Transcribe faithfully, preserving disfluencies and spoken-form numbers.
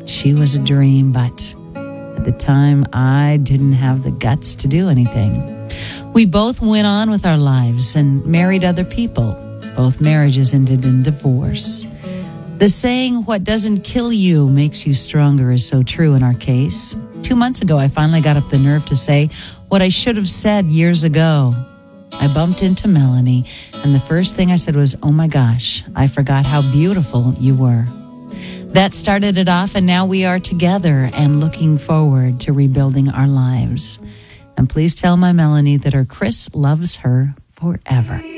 She was a dream, but at the time, I didn't have the guts to do anything. We both went on with our lives and married other people. Both marriages ended in divorce. The saying, what doesn't kill you makes you stronger, is so true in our case. Two months ago, I finally got up the nerve to say what I should have said years ago. I bumped into Melanie, and the first thing I said was, oh my gosh, I forgot how beautiful you were. That started it off, and now we are together and looking forward to rebuilding our lives. And please tell my Melanie that her Chris loves her forever.